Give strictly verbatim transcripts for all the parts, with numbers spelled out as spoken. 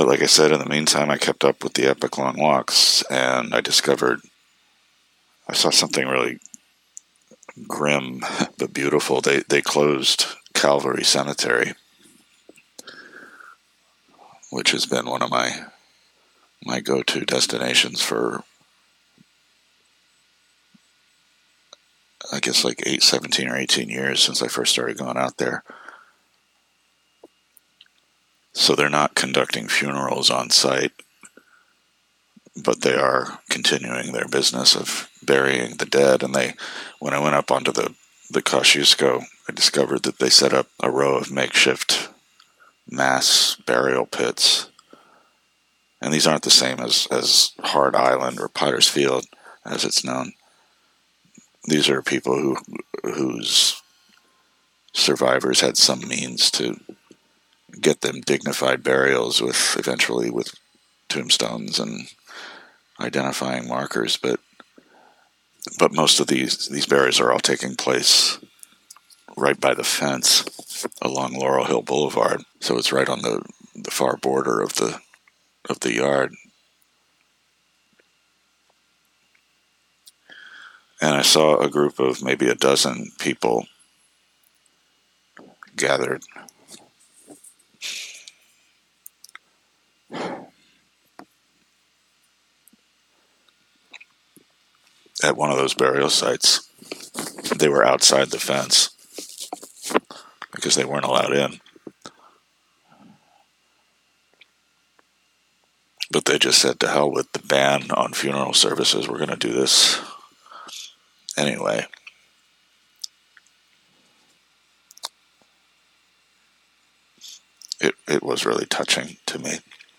But like I said, in the meantime, I kept up with the epic long walks, and I discovered, I saw something really grim but beautiful. They they closed Calvary Cemetery, which has been one of my my go-to destinations for, I guess, like eight, seventeen or eighteen years since I first started going out there. So they're not conducting funerals on site, but they are continuing their business of burying the dead. And they, when I went up onto the, the Kosciuszko, I discovered that they set up a row of makeshift mass burial pits. And these aren't the same as, as Hard Island or Potter's Field, as it's known. These are people who whose survivors had some means to get them dignified burials, with eventually with tombstones and identifying markers. But but most of these these burials are all taking place right by the fence along Laurel Hill Boulevard. So it's right on the, the far border of the of the yard. And I saw a group of maybe a dozen people gathered. At one of those burial sites. They were outside the fence because they weren't allowed in. But they just said, to hell with the ban on funeral services, we're going to do this anyway. It it was really touching to me.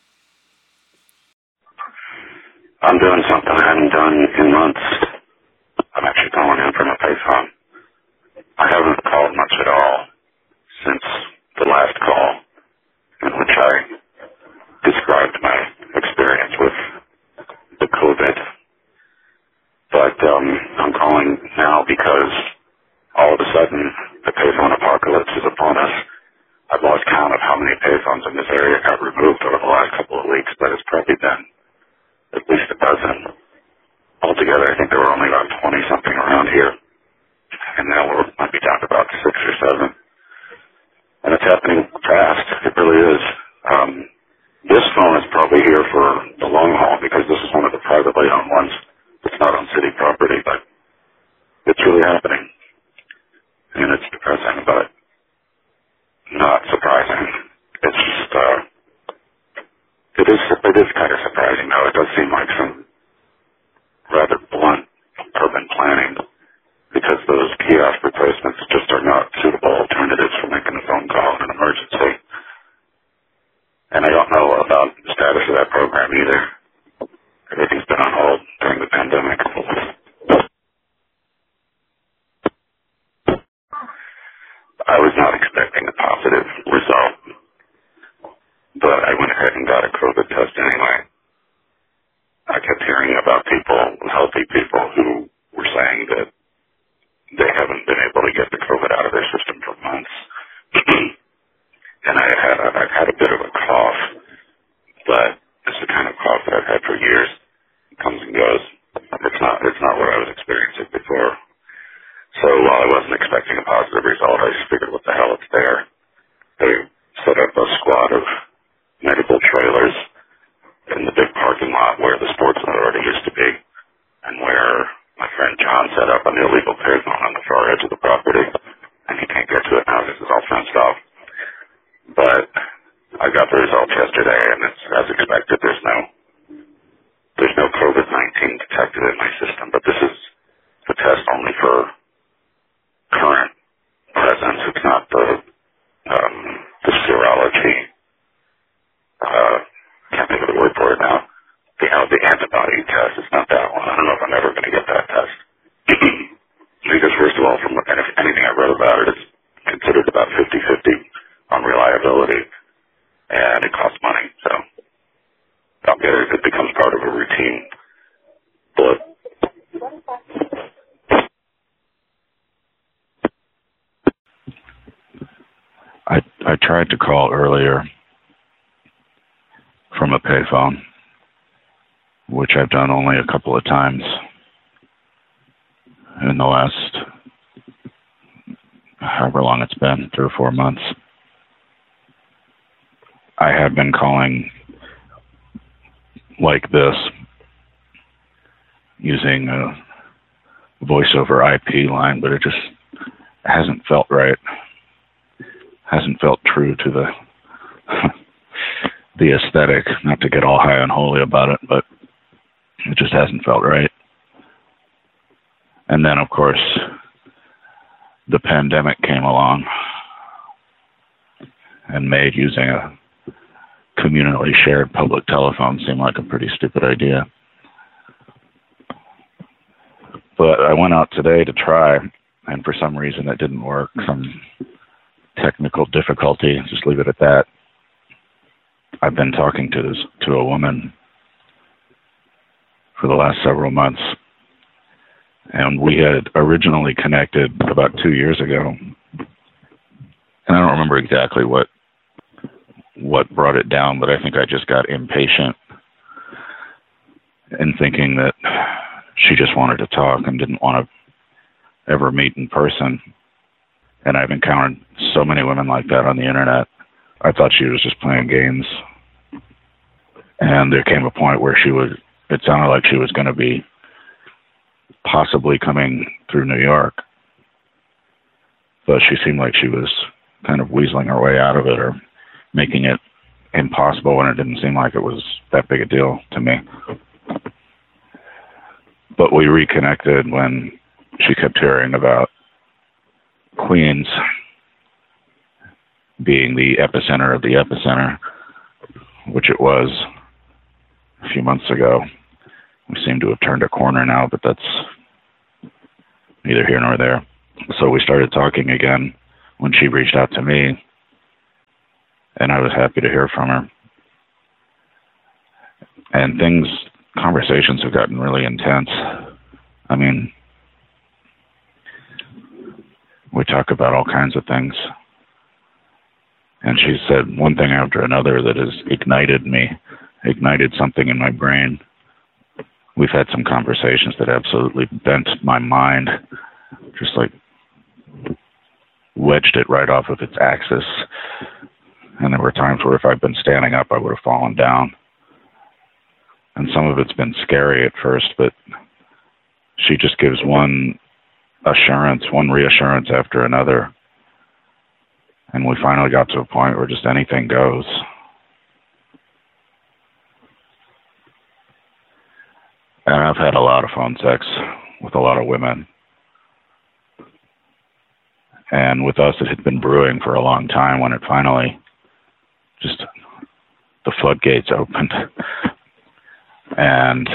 I'm doing something I haven't done in months. I'm actually calling in from a payphone. I haven't called much at all since the last call, in which I described my experience with the COVID. But um, I'm calling now because all of a sudden the payphone apocalypse is upon us. I've lost count of how many payphones in this area got removed over the last couple of weeks, but it's probably been at least a dozen. Altogether, I think there were only about twenty-something around here, and now we're might be down to about six or seven. And it's happening fast. It really is. Um, this phone is probably here for the long haul because this is one of the privately owned ones. It's not on city property, but it's really happening. And it's depressing, but not surprising. It's just, uh, it is, it is kind of surprising, though. It does seem like some rather blunt urban planning, because those kiosk replacements just are not suitable alternatives for making a phone call in an emergency. And I don't know about the status of that program either. Everything's been on hold during the pandemic. I was not expecting a positive result, but I went ahead and got a COVID test anyway. I kept hearing about people, healthy people, who were saying that they haven't been able to get the COVID out of their system for months. And I had a, I've had a bit of a cough, but it's the kind of cough that I've had for years. It comes and goes. It's not it's not what I was experiencing before. So while I wasn't expecting a positive result, I just figured, what the hell, it's there. They set up a squad of medical trailers in the big parking lot where the sports authority used to be, and where my friend John set up an illegal pay zone on the far edge of the property, and he can't get to it now because it's all fenced off. But I got the results yesterday, and it's as expected. There's no there's no COVID nineteen detected in my system, but this is the test only for current presence. It's not the um, the serology. Uh, can't think of the word for it now. The, uh, the antibody test. It's not that one. I don't know if I'm ever going to get that test. Because first of all, from anything I read about it, it's considered about fifty-fifty on reliability, and it costs money. So I'll get it if it becomes part of a routine blip. I I tried to call earlier payphone, which I've done only a couple of times in the last however long it's been, three or four months. I have been calling like this using a voice over I P line, but it just hasn't felt right. Hasn't felt true to the the aesthetic. Not to get all high and holy about it, but it just hasn't felt right. And then, of course, the pandemic came along and made using a communally shared public telephone seem like a pretty stupid idea. But I went out today to try, and for some reason it didn't work. Some technical difficulty, just leave it at that. I've been talking to this, to a woman for the last several months, and we had originally connected about two years ago, and I don't remember exactly what what brought it down, but I think I just got impatient in thinking that she just wanted to talk and didn't want to ever meet in person. And I've encountered so many women like that on the internet. I thought she was just playing games. And there came a point where she was, it sounded like she was going to be possibly coming through New York. But she seemed like she was kind of weaseling her way out of it or making it impossible when it didn't seem like it was that big a deal to me. But we reconnected when she kept hearing about Queens being the epicenter of the epicenter, which it was a few months ago. We seem to have turned a corner now, but that's neither here nor there. So we started talking again when she reached out to me, and I was happy to hear from her. And things, conversations have gotten really intense. I mean, we talk about all kinds of things. And she said one thing after another that has ignited me, ignited something in my brain. We've had some conversations that absolutely bent my mind, just like wedged it right off of its axis. And there were times where if I'd been standing up, I would have fallen down. And some of it's been scary at first, but she just gives one assurance, one reassurance after another. And we finally got to a point where just anything goes. And I've had a lot of phone sex with a lot of women. And with us, it had been brewing for a long time when it finally just, the floodgates opened. And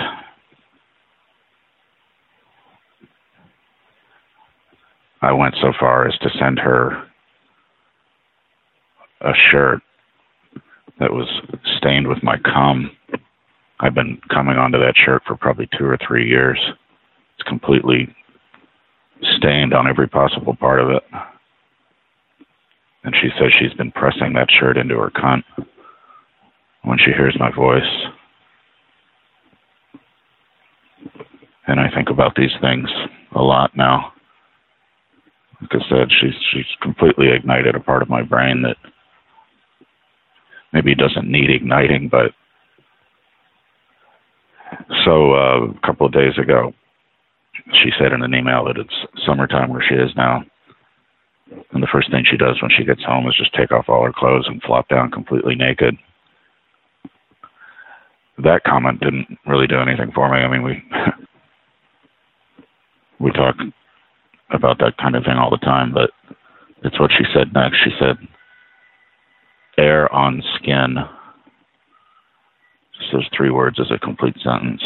I went so far as to send her a shirt that was stained with my cum. I've been coming onto that shirt for probably two or three years. It's completely stained on every possible part of it. And she says she's been pressing that shirt into her cunt when she hears my voice. And I think about these things a lot now. Like I said, she's she's completely ignited a part of my brain that maybe doesn't need igniting, but so uh, a couple of days ago, she said in an email that it's summertime where she is now. And the first thing she does when she gets home is just take off all her clothes and flop down completely naked. That comment didn't really do anything for me. I mean, we we talk about that kind of thing all the time, but it's what she said next. She said, air on skin. Just those three words as a complete sentence.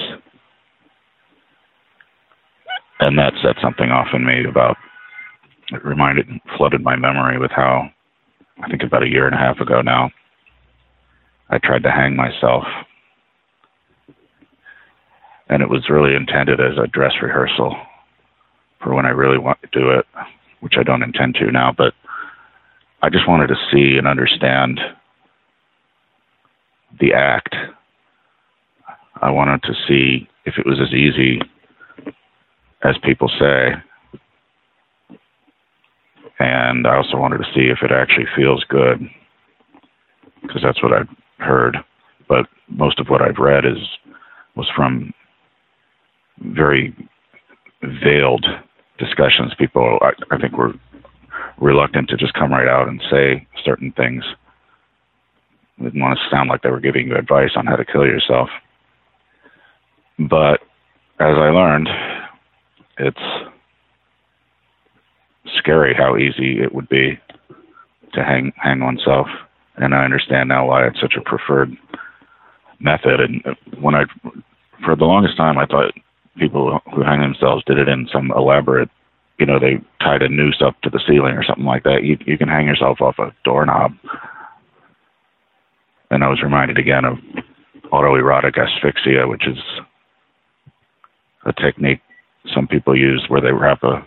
And that set something off in me about, it reminded, flooded my memory with how, I think about a year and a half ago now, I tried to hang myself. And it was really intended as a dress rehearsal for when I really want to do it, which I don't intend to now, but I just wanted to see and understand the act I wanted to see if it was as easy as people say. And I also wanted to see if it actually feels good, because that's what I've heard. But most of what I've read is was from very veiled discussions. People, I, I think, were reluctant to just come right out and say certain things. They didn't want to sound like they were giving you advice on how to kill yourself. But as I learned, it's scary how easy it would be to hang hang oneself, and I understand now why it's such a preferred method. And when I, for the longest time, I thought people who hang themselves did it in some elaborate, you know, they tied a noose up to the ceiling or something like that. You you can hang yourself off a doorknob. And I was reminded again of autoerotic asphyxia, which is a technique some people use where they wrap a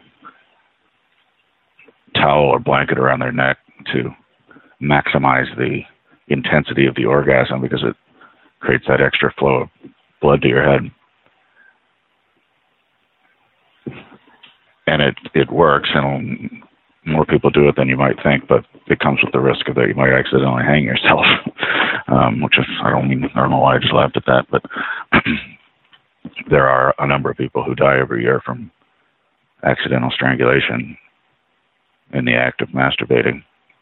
towel or blanket around their neck to maximize the intensity of the orgasm, because it creates that extra flow of blood to your head. And it, it works, and more people do it than you might think, but it comes with the risk of that you might accidentally hang yourself, um, which is, I don't mean, I don't know why I just laughed at that, but there are a number of people who die every year from accidental strangulation in the act of masturbating.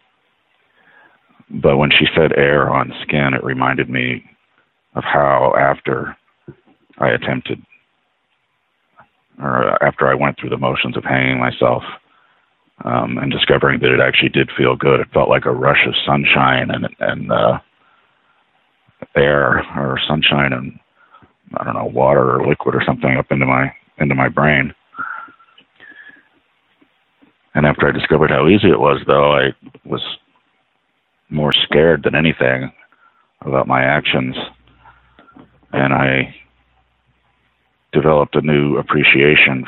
But when she said air on skin, it reminded me of how after I attempted, or after I went through the motions of hanging myself, um, and discovering that it actually did feel good. It felt like a rush of sunshine and and uh, air, or sunshine and, I don't know, water or liquid or something up into my into my brain. And after I discovered how easy it was, though, I was more scared than anything about my actions. And I developed a new appreciation